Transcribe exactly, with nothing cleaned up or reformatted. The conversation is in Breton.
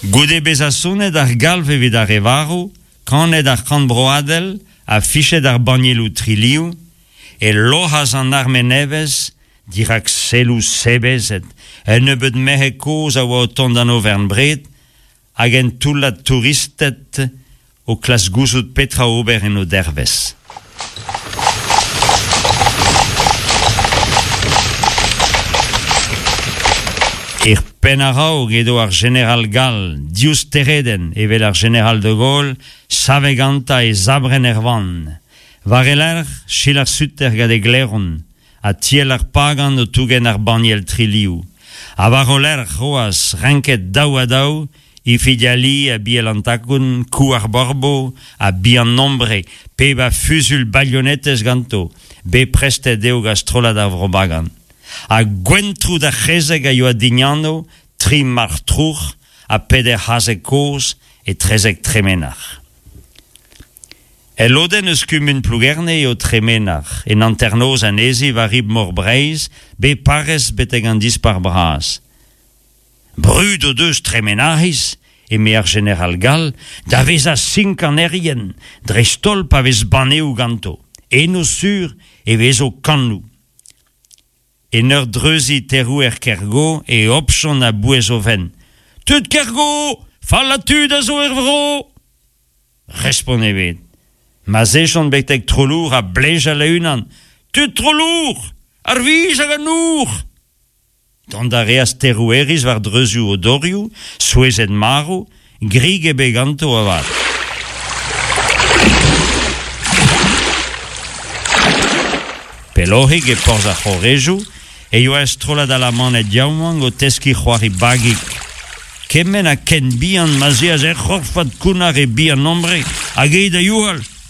Goude bezasonet ar galv evit ar evarou, kanet ar kant broadel, a fichet ar banielou triliou, e lohaz an armenevez, dirak selou sebezet, en nebeud mehe koz a oa o tont an Auvergne bret, hag en toulat touristet o klas gouzout petra ober en o dervez. Er penaraog edo ar general Gall, dius tereden evel ar general de Gaulle, saveganta e zabren ervan. Var eler, chil ar sutter gade gleron, a tiel ar pagan o tougen ar baniel triliou. A var oler roaz renket daou a daou, i fidiali a biel antakoun, kou ar borbo, a bi an nombre, pe ba fusul balionetes ganto, be preste deo gastrola da vrobagan. A gwentrou da chezeg a yo a dignano, tri mar trour, a peder hazeg koz, e trezeg tremenar. El oden eus kumun plougerne o tremenar, en anternoz an ezi va rib mor breiz, be parez beteg an dispar bras. Brud o deus tremenariz, e me ar general Gall, da vez a sink an erien, dre stolp a vez baneo ganto, en o sur e vez o kanlou. En ur dreuzi terou er kergo e opchon a bouez o ven. Tud kergo, fall a tud a zo er vro. Respon evet. Ma zechon betek trolour a blej a leunan. Tud trolour, ar viz hag an nour. Dont a reas terou eriz var dreuzioù o dorioù, souezet marou, grig e beganto a vat. Pelohig e porz a c'horrejou, e yo estrola da la man e diaouman o teski c'hoari bagik. Kemen a ken bihan maze a zer c'horfad kounar e bihan nombre, hag e da youhal.